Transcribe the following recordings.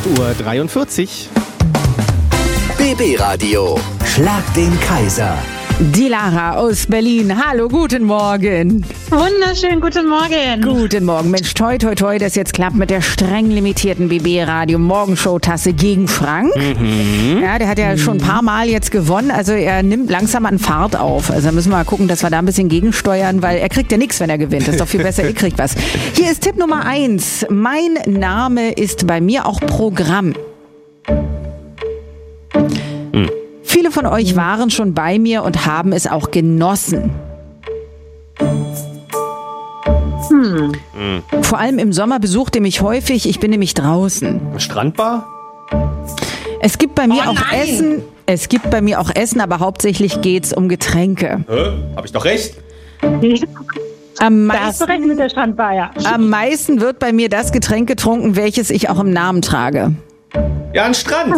8:43 Uhr. BB Radio. Schlag den Kaiser. Die Lara aus Berlin. Hallo, guten Morgen. Wunderschönen guten Morgen. Guten Morgen. Mensch, toi, toi, toi, dass jetzt klappt mit der streng limitierten BB-Radio-Morgenshow-Tasse gegen Frank. Ja, der hat ja schon ein paar Mal jetzt gewonnen. Also er nimmt langsam an Fahrt auf. Also müssen wir mal gucken, dass wir da ein bisschen gegensteuern, weil er kriegt ja nichts, wenn er gewinnt. Das ist doch viel besser, ihr kriegt was. Hier ist Tipp Nummer 1. Mein Name ist bei mir auch Programm. Viele von euch waren schon bei mir und haben es auch genossen. Vor allem im Sommer besucht ihr mich häufig. Ich bin nämlich draußen. Strandbar? Es gibt bei mir auch Essen. Es gibt bei mir auch Essen, aber hauptsächlich geht's um Getränke. Hab ich doch recht? Am Da hast du recht mit der Strandbar, ja. meisten wird bei mir das Getränk getrunken, welches ich auch im Namen trage. Ja, ein Strand.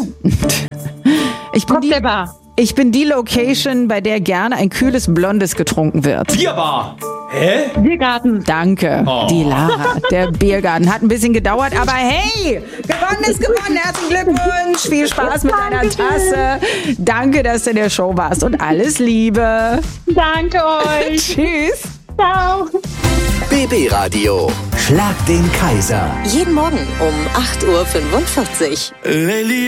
Ich bin die Location, bei der gerne ein kühles Blondes getrunken wird. Bierbar. Hä? Biergarten. Danke, die Lara. Der Biergarten hat ein bisschen gedauert, aber hey, gewonnen ist gewonnen. Herzlichen Glückwunsch. Viel Spaß mit deiner Tasse. Danke, dass du in der Show warst und alles Liebe. Danke euch. Tschüss. Ciao. BB Radio. Schlag den Kaiser. Jeden Morgen um 8:45 Uhr.